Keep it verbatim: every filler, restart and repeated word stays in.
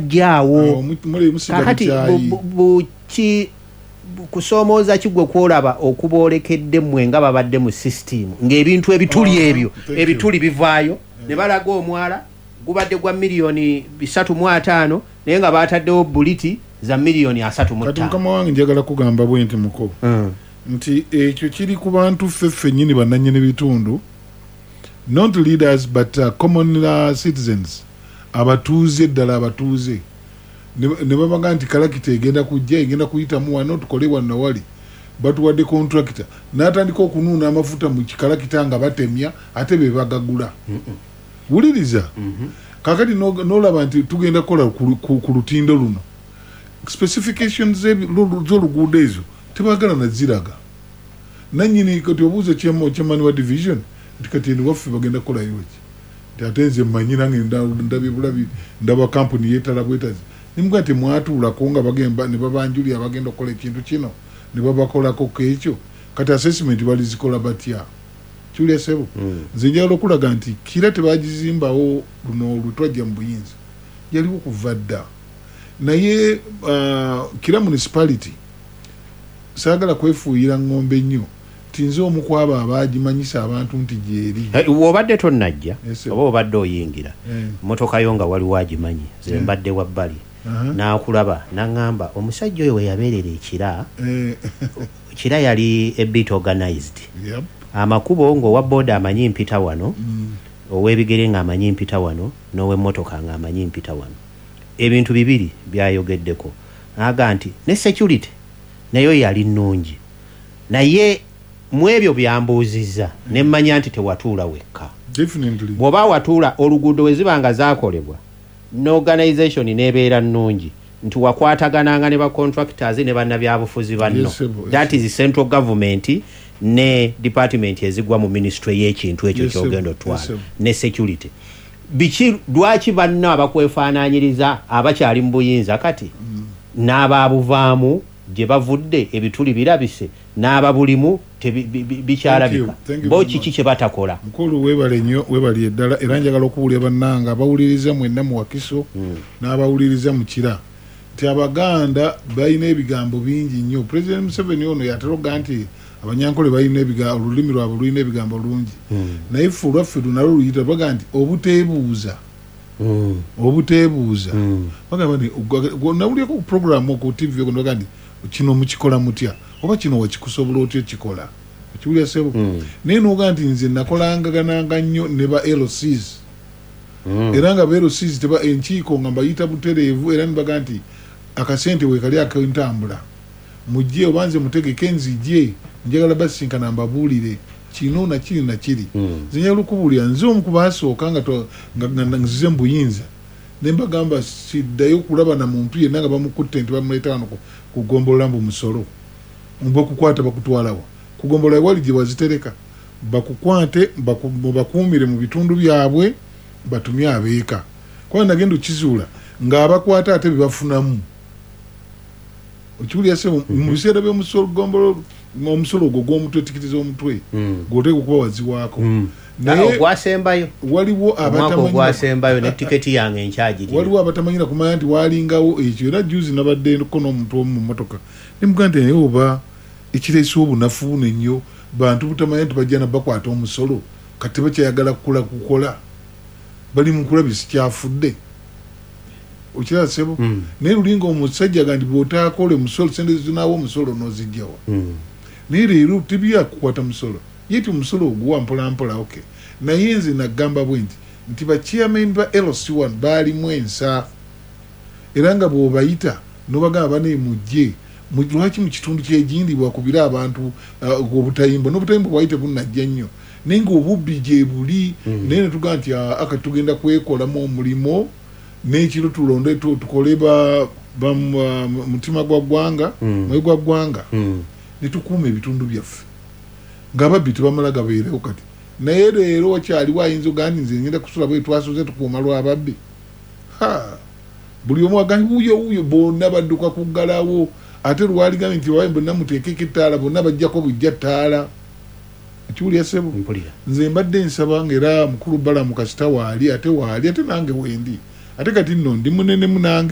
jaawo kakati buki kusomooza kigwe kwolaba okuboolekedde mmwe nga babadde mu system ng'ebintu ebituli ebyo ebituli bivaayo ne balaga omwala gubadde gwa miliyoni bisatu mu ataano naye nga baataddewo buliti za miliyoni asatu mu ttaano. Kati mukama wange njagala kugamba bwe nti muko mm. nti ekyo kiri ku bantu ffeffe nnyini bannannyini bitundu not leaders but uh, common uh, citizens abatuuze ddala abatuuze ne babaga nti kalakita egenda kujja egenda kuyitamu wano tukole wano wali batuwadde contractor n'atandika okunuuna amafuta mu kikalakita nga batemya ate be bagagula wuliriza mm-hmm. kakati n'olaba nti tugenda kukola ku lutindo luno specifications z'oluguudo ezo tebagala naziraga nannyini kati obuuza kyamani wa division nti kati ni waffe bagenda kukola yoki nti ate nze mmanyi nange ndabye bulabi ndaba kampuni yeetala bwetazi nimugamba nti mwatuulako nga bagenda ne babanjulira bagenda okukola ekintu kino ne babakolako kekyo kati assessment balizikola batya Julia Sebo mm. nze njagala okulaga nti kira tebagizimbawo luno olutwajja mu buyinza yaliwo kuva dda naye uh, kira municipality saagala kwefuuyira ng'ombe nnyo tinze omu ku abo abaagimanyisa abantu nti gyeri obadde tonnajja oba obadde oyingira motoka yo nga waliwo agimanyi ze mbadde wabbali n'akulaba n'aŋŋamba omusajja oyo we yabeerera ekira kira yali a bit organized yep. amakubo ng'owa boda amanyi mpita wano mm. ow'ebigere ng'amanyi mpita wano n'ow'emmotoka ng'amanyi mpita wano ebintu bibiri byayogeddeko aga nti ne security nayo yali nnungi naye mu ebyo byambuuzizza mm. ne mmanya nti tewatuula wekka bw'oba watuula oluguudo we ziba nga zaakolebwa n'organization n'ebeera nnungi nti wakwatagananga ne bacontractors ne bannabyabufuzi banno yes, that is central government ne department ezigwa mu ministry y'ekintu ekyo yes, kyogenda otwala yes, ne security biki lwaki banna abakwefaanaanyiriza abakyali mu buyinza kati mm. n'abaabuvaamu gye bavudde ebituli birabise n'ababulimu bikyalabika bo kiki kye batakola mukulu webale nnyo webali eddala era njagala okuwulira bannanga abawuliriza mwenna mu Wakiso mm. n'abawuliriza mu Kira nti Abaganda balina ebigambo bingi nnyo. President Museveni ono yataloga nti Abanyankole balina ebigambo olulimi lwabwe lulina ebigambo lungi mm. naye ffe olwaffe lunalo luyita baga nti obuteebuuza mm. obuteebuuza mm. bagamba nti nawulyeko ku programu ku T V baga nti kino mukikola mutya oba kino wakikusobola otya kikola Julia Sebo mm. naye noga nti nze nakolangagananga nnyo ne ba L Cs mm. era nga ba L Cs teba enkiiko nga mbayita butereevu era nibaga nti akasente weekali akentambula mujje obanze mutegeke nzije njagala basinkana mbabuulire kino na kiri na kiri mm. zinja lukubulya nze omu kubasooka nga nga nzize mbuyinza nemba gamba siddayo kulaba na muntu yenna nga bamukutte nti bamuleeta wano kugombolola mbu musolo mbo kukwata bakutwalawo kugombolola wali gye bazitereka bakukwate bakuumire mu bitundu byabwe batumye abeeka kwa nagenda kizuula nga abakwata ate bibafunamu okiwulira se mu biseera by'omusolo gombolo omusolo ogwo gw'omutwe tikitiza omutwe gw'oteeka okuba waziwaako naye ogwasembayo waliwo abatamanyira ne tiketi yange enkyagiri waliwo abatamanyira kumanya nti waalingawo ekyo era juzi nabaddeko n'omuntu omu mu mmotoka nimuga nti naye oba ekireese obunafu buno ennyo bantu butamanya nti bajja nabakwata omusolo kati tebakyayagala kukula kukola bali mu kulabya sikyafudde okiraba Sebo mm. naye lulinga omusajja gandi bw'otaakole musolo sente zinaawo omusolo n'ozijjawa mm. naye leero tebyakukwata musolo yeti omusolo oguwa mpola mpola okay naye nze nagamba bwe nti nti ba chairman ba L C one baalimu ensa era nga bw'obayita n'obagamba bane mujje lwaki mu kitundu kyegindibwa kubira abantu uh, obutayimba n'obutayimba bwayite bunnajja nnyo naye ng'obubbi gye buli mm. naye ne tugamba nti aka tugenda kwekolamu omulimo n'ekiro tulonde tukole ba mutima gwa ggwanga mwe gwa ggwanga ne tukuuma ebitundu byaffe ng'ababbi tebamala gabeerewo kati naye leero wakyaliwo ayinza ogandi nze ngenda kusula bwe twasoze tukuuma lw'ababbi ha buli omu agambye wuyo wuyo bonna badduka kuggalawo ate lwaligambe nti babaye bonna muteekeko ettaala bonna bajjako bujja ttaala ekiwulira Sebo nze mbadde nsaba ng'era mukulu Balamu kasita waali ate waali ate nange wendi ate kati nno ndi munene munange